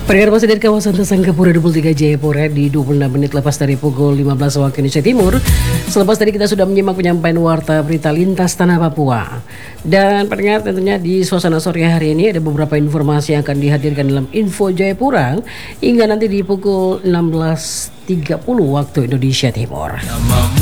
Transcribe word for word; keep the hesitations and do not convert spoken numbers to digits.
Pendengar masih dari kawasan Tasangkapura dua puluh tiga Jayapura di dua puluh enam menit lepas dari pukul lima belas waktu Indonesia Timur. Selepas tadi kita sudah menyimak penyampaian warta berita lintas tanah Papua. Dan pendengar, tentunya di suasana sore hari ini ada beberapa informasi yang akan dihadirkan dalam Info Jayapura hingga nanti di pukul enam belas tiga puluh waktu Indonesia Timur.